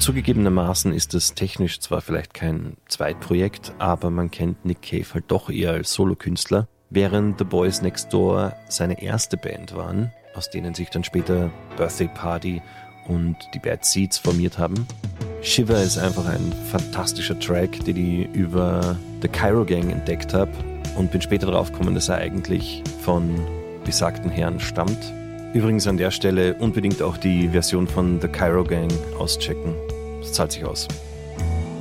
Zugegebenermaßen ist es technisch zwar vielleicht kein Zweitprojekt, aber man kennt Nick Cave halt doch eher als Solokünstler, während The Boys Next Door seine erste Band waren, aus denen sich dann später Birthday Party und die Bad Seeds formiert haben. Shiver ist einfach ein fantastischer Track, den ich über The Cairo Gang entdeckt habe und bin später darauf gekommen, dass er eigentlich von besagten Herren stammt. Übrigens an der Stelle unbedingt auch die Version von The Cairo Gang auschecken. Das zahlt sich aus.